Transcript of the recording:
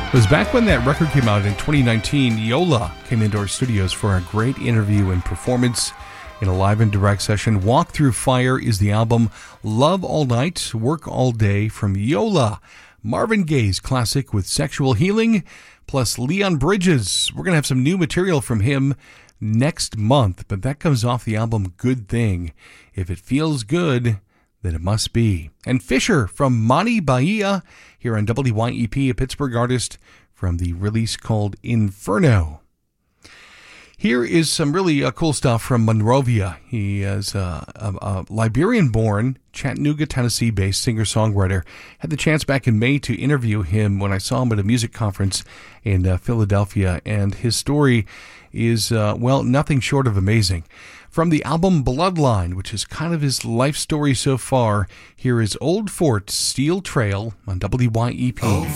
It was back when that record came out in 2019. Yola came into our studios for a great interview and performance in a live and direct session. Walk Through Fire is the album. Love All Night, Work All Day from Yola. Marvin Gaye's classic with Sexual Healing, plus Leon Bridges. We're going to have some new material from him next month, but that comes off the album Good Thing. If it feels good, then it must be. And Fisher from Monty Bahia here on WYEP, a Pittsburgh artist from the release called Inferno. Here is some really cool stuff from Monrovia. He is a Liberian-born, Chattanooga, Tennessee-based singer-songwriter. Had the chance back in May to interview him when I saw him at a music conference in Philadelphia, and his story is, nothing short of amazing. From the album Bloodline, which is kind of his life story so far, here is Old Fort Steel Trail on WYEP.